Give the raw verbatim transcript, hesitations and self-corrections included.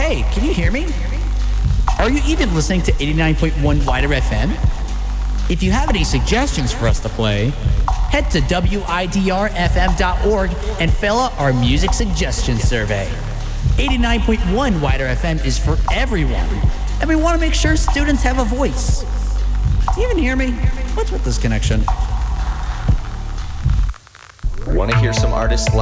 Hey, can you hear me? Are you even listening to eighty-nine point one Wider F M? If you have any suggestions for us to play, head to W I D R F M dot org and fill out our music suggestion survey. eighty-nine point one Wider F M is for everyone, and we want to make sure students have a voice. Do you even hear me? What's with this connection? Want to hear some artists live?